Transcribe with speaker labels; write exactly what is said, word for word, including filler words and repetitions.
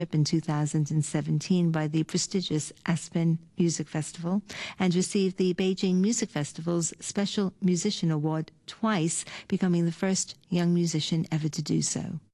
Speaker 1: in two thousand seventeen by the prestigious Aspen Music Festival and received the Beijing Music Festival's Special Musician Award twice, becoming the first young musician ever to do so.